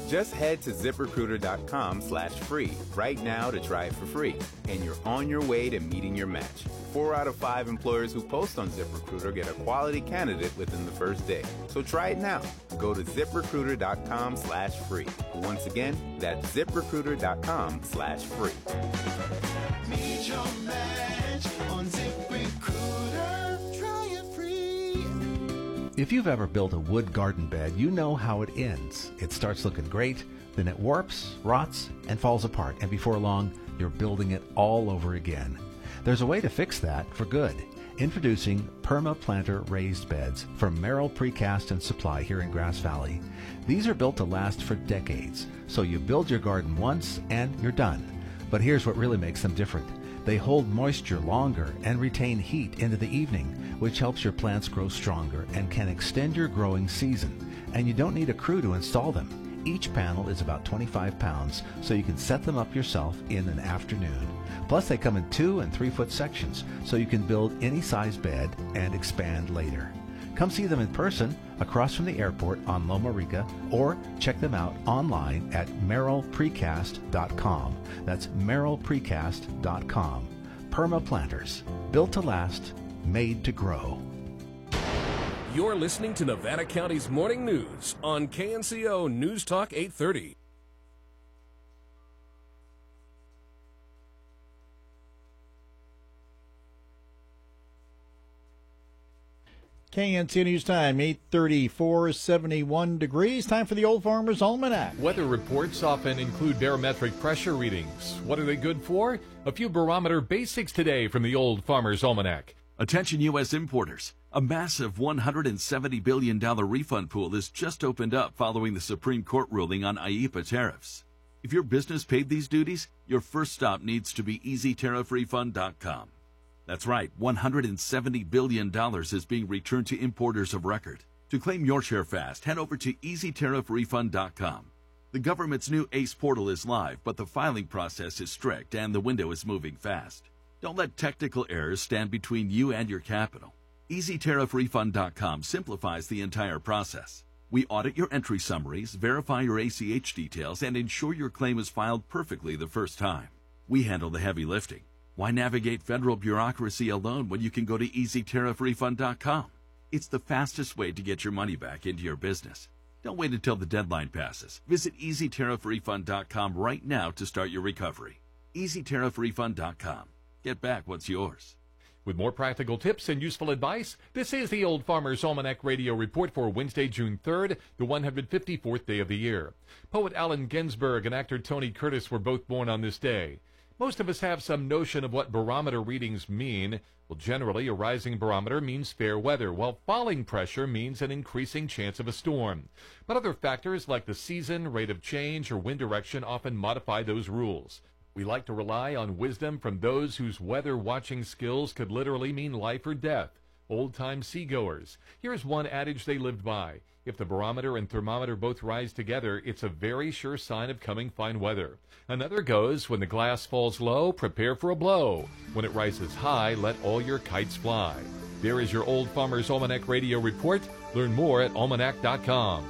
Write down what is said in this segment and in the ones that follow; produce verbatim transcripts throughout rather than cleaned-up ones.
Just head to ZipRecruiter.com slash free right now to try it for free, and you're on your way to meeting your match. Four out of five employers who post on ZipRecruiter get a quality candidate within the first day. So try it now. Go to ZipRecruiter.com slash free. Once again, that's ZipRecruiter.com slash free. Meet your match on ZipRecruiter. Try it free. If you've ever built a wood garden bed, you know how it ends. It starts looking great, then it warps, rots, and falls apart, and before long, you're building it all over again. There's a way to fix that for good. Introducing PermaPlanter raised beds from Merrill Precast and Supply here in Grass Valley. These are built to last for decades, so you build your garden once and you're done. But here's what really makes them different. They hold moisture longer and retain heat into the evening, which helps your plants grow stronger and can extend your growing season. And you don't need a crew to install them. Each panel is about twenty-five pounds, so you can set them up yourself in an afternoon. Plus, they come in two and three foot sections, so you can build any size bed and expand later. Come see them in person across from the airport on Loma Rica, or check them out online at merrill precast dot com. That's merrill precast dot com. PermaPlanters, built to last, made to grow. You're listening to Nevada County's Morning News on K N C O News Talk eight thirty. K N C O News Time, eight thirty-four, seventy-one degrees. Time for the Old Farmer's Almanac. Weather reports often include barometric pressure readings. What are they good for? A few barometer basics today from the Old Farmer's Almanac. Attention U S importers. A massive one hundred seventy billion dollars refund pool has just opened up following the Supreme Court ruling on I E P A tariffs. If your business paid these duties, your first stop needs to be easy tariff refund dot com. That's right, one hundred seventy billion dollars is being returned to importers of record. To claim your share fast, head over to easy tariff refund dot com. The government's new ACE portal is live, but the filing process is strict and the window is moving fast. Don't let technical errors stand between you and your capital. easy tariff refund dot com simplifies the entire process. We audit your entry summaries, verify your A C H details, and ensure your claim is filed perfectly the first time. We handle the heavy lifting. Why navigate federal bureaucracy alone when you can go to easy tariff refund dot com? It's the fastest way to get your money back into your business. Don't wait until the deadline passes. Visit easy tariff refund dot com right now to start your recovery. easy tariff refund dot com. Get back what's yours. With more practical tips and useful advice, this is the Old Farmer's Almanac Radio Report for Wednesday, June third, the one hundred fifty-fourth day of the year. Poet Allen Ginsberg and actor Tony Curtis were both born on this day. Most of us have some notion of what barometer readings mean. Well, generally, a rising barometer means fair weather, while falling pressure means an increasing chance of a storm. But other factors like the season, rate of change, or wind direction often modify those rules. We like to rely on wisdom from those whose weather-watching skills could literally mean life or death, old-time seagoers. Here's one adage they lived by. If the barometer and thermometer both rise together, it's a very sure sign of coming fine weather. Another goes, when the glass falls low, prepare for a blow. When it rises high, let all your kites fly. There is your Old Farmer's Almanac Radio Report. Learn more at almanac dot com.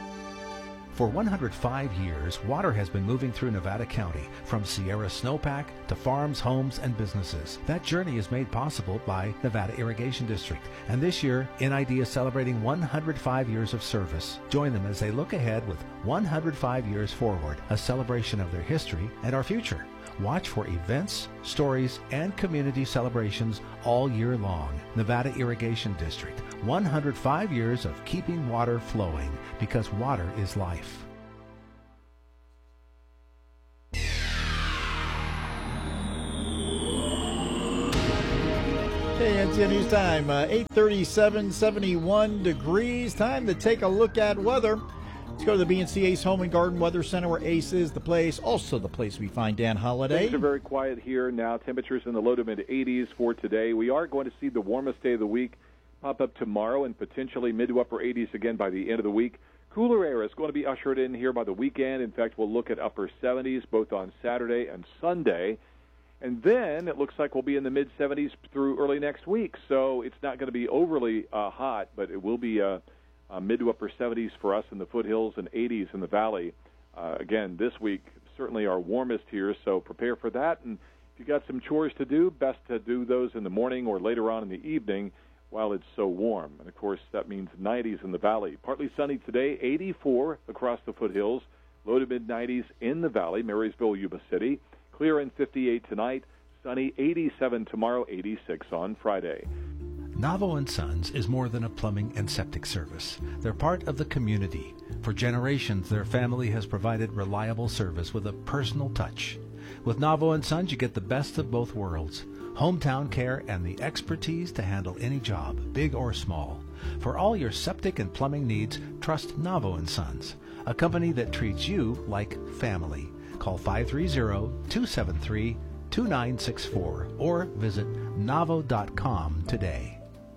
For one hundred five years, water has been moving through Nevada County, from Sierra Snowpack to farms, homes, and businesses. That journey is made possible by Nevada Irrigation District. And this year, N I D is celebrating one hundred five years of service. Join them as they look ahead with one hundred five years forward, a celebration of their history and our future. Watch for events, stories, and community celebrations all year long. Nevada Irrigation District, one hundred five years of keeping water flowing, because water is life. K N C O News Time, uh, eight thirty-seven, seventy-one degrees. Time to take a look at weather. Let's go to the B and C Ace Home and Garden Weather Center, where Ace is the place, also the place we find Dan Holliday. Things are very quiet here now. Temperatures in the low to mid eighties for today. We are going to see the warmest day of the week pop up tomorrow and potentially mid to upper eighties again by the end of the week. Cooler air is going to be ushered in here by the weekend. In fact, we'll look at upper seventies both on Saturday and Sunday. And then it looks like we'll be in the mid seventies through early next week. So it's not going to be overly uh, hot, but it will be uh, uh, mid to upper seventies for us in the foothills and eighties in the valley Uh, again, this week, certainly our warmest here, so prepare for that. And if you got some chores to do, best to do those in the morning or later on in the evening while it's so warm. And, of course, that means nineties in the valley. Partly sunny today, eighty-four across the foothills, low to mid-nineties in the valley, Marysville, Yuba City. Clear and fifty-eight tonight, sunny, eighty-seven tomorrow, eighty-six on Friday. Navo and Sons is more than a plumbing and septic service. They're part of the community. For generations, their family has provided reliable service with a personal touch. With Navo and Sons, you get the best of both worlds. Hometown care and the expertise to handle any job, big or small. For all your septic and plumbing needs, trust Navo and Sons, a company that treats you like family. Call five three zero, two seven three, two nine six four or visit navo dot com today.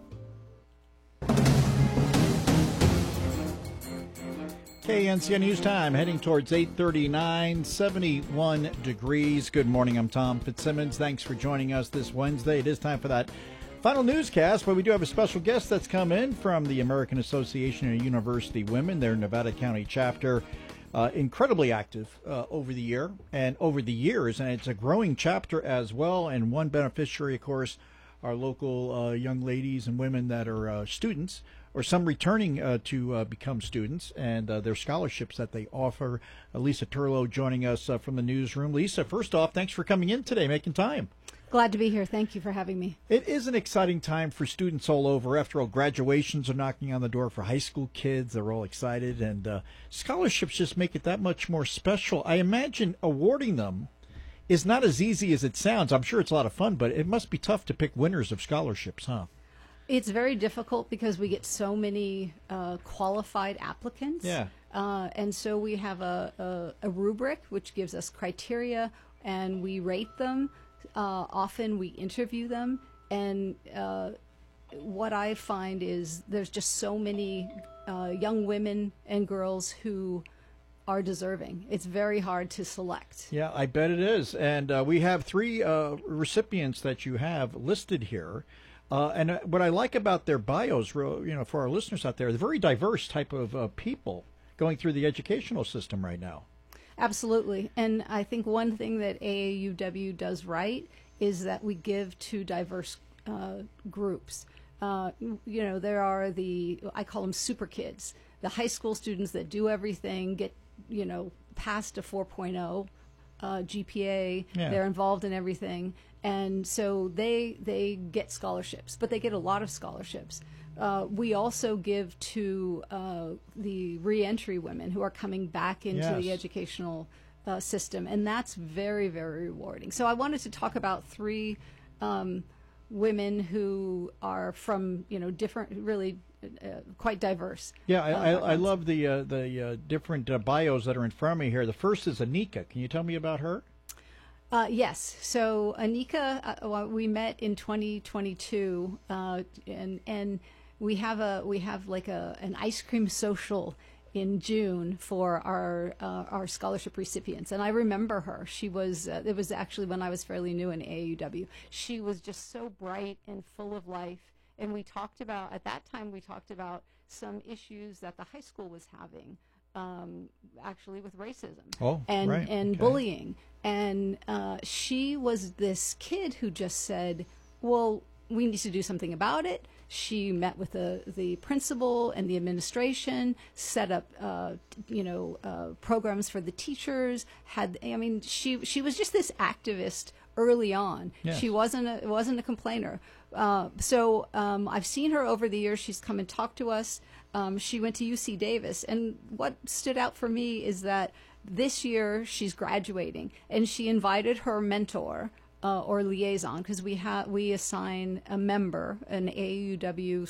K N C N News Time, heading towards eight thirty-nine, seventy-one degrees. Good morning, I'm Tom Fitzsimmons. Thanks for joining us this Wednesday. It is time for that final newscast, but we do have a special guest that's come in from the American Association of University Women, their Nevada County chapter. Uh, incredibly active uh, over the year and over the years, and it's a growing chapter as well. And one beneficiary, of course, are local uh, young ladies and women that are uh, students, or some returning uh, to uh, become students, and uh, their scholarships that they offer. Uh, Lisa Turlow joining us uh, from the newsroom. Lisa, first off, thanks for coming in today, making time. Glad to be here. Thank you for having me. It is an exciting time for students all over. After all, graduations are knocking on the door for high school kids. They're all excited, and uh, scholarships just make it that much more special. I imagine awarding them is not as easy as it sounds. I'm sure it's a lot of fun, but it must be tough to pick winners of scholarships, huh? It's very difficult because we get so many uh, qualified applicants. Yeah. Uh, and so we have a, a, a rubric which gives us criteria, and we rate them. Uh, often we interview them. And uh, what I find is there's just so many uh, young women and girls who are deserving. It's very hard to select. Yeah, I bet it is. And uh, we have three uh, recipients that you have listed here. Uh, and uh, what I like about their bios, you know, for our listeners out there, they're very diverse type of uh, people going through the educational system right now. Absolutely. And I think one thing that A A U W does right is that we give to diverse uh, groups. Uh, you know, there are the, I call them super kids, the high school students that do everything, get, you know, past a four point oh uh, G P A. Yeah. They're involved in everything. And so they they get scholarships, but they get a lot of scholarships. Uh, we also give to uh, the reentry women who are coming back into Yes. the educational uh, system, and that's very, very rewarding. So I wanted to talk about three um, women who are from, you know, different, really uh, quite diverse. Yeah, I, uh, I, I backgrounds. love the uh, the uh, different uh, bios that are in front of me here. The first is Anika. Can you tell me about her? Uh, yes. So Anika, uh, well, we met in twenty twenty-two, uh, and and we have a we have like a an ice cream social in June for our uh, our scholarship recipients. And I remember her. She was uh, it was actually when I was fairly new in A A U W. She was just so bright and full of life. And we talked about at that time we talked about some issues that the high school was having. Um, actually with racism Oh, and, right. and Okay. bullying. And uh, she was this kid who just said, well, we need to do something about it. She met with the, the principal and the administration, set up, uh, you know, uh, programs for the teachers. Had I mean, she she was just this activist early on. Yes. She wasn't a, wasn't a complainer. Uh, so um, I've seen her over the years. She's come and talked to us. Um, she went to U C Davis, and what stood out for me is that this year she's graduating, and she invited her mentor uh, or liaison, because we have we assign a member, an A A U W